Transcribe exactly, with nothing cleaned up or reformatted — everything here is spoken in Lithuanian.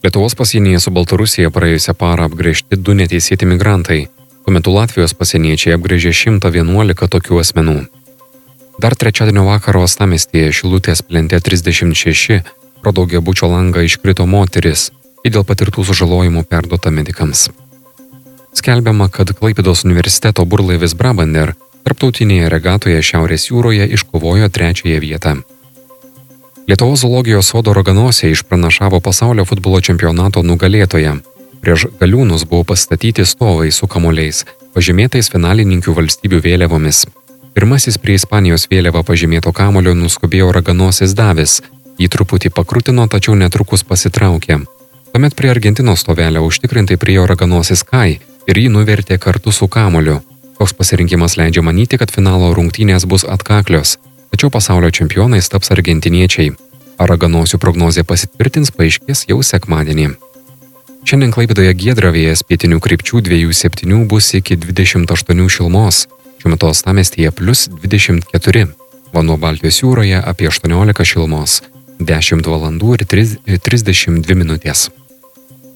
Lietuvos pasienyje su Baltarusija praėjusią parą apgręžti du neteisėti migrantai. Tuo metu Latvijos pasieniečiai apgręžė šimtą vienuolika tokių asmenų. Dar trečiadienio vakaro uostamiestyje Šilutės plente trisdešimt šeši pro daugiabučio langą iškrito moteris ir dėl patirtų sužalojimų perduota medikams. Skelbiama, kad Klaipėdos universiteto burlaivis Brabander tarptautinėje regatoje Šiaurės jūroje iškovojo trečiąją vietą. Lietuvos zoologijos sodo raganosiai išpranašavo pasaulio futbolo čempionato nugalėtoją. Prieš galiūnus buvo pastatyti stovai su kamuoliais, pažymėtais finalininkių valstybių vėliavomis. Pirmasis prie Ispanijos vėliavą pažymėto kamuolio nuskubėjo raganosis Davis. Jį truputį pakrutino, tačiau netrukus pasitraukė. Tuomet prie Argentinos stovelio užtikrintai priėjo raganosis Kai ir jį nuvertė kartu su kamuoliu. Toks pasirinkimas leidžia manyti, kad finalo rungtynės bus atkaklios, tačiau pasaulio čempionais taps argentiniečiai. Ar raganosių prognozė pasitvirtins, paaiškės jau sekmadienį. Šiandien Klaipėdoje giedra, vėjas pietinių krypčių dviejų septynių bus iki dvidešimt aštuonių šilumos. Šiuo metu uostamiestyje plius dvidešimt keturi. Vanduo Baltijos jūroje apie aštuoniolika šilumos. dešimt valandų ir trisdešimt dvi minutės.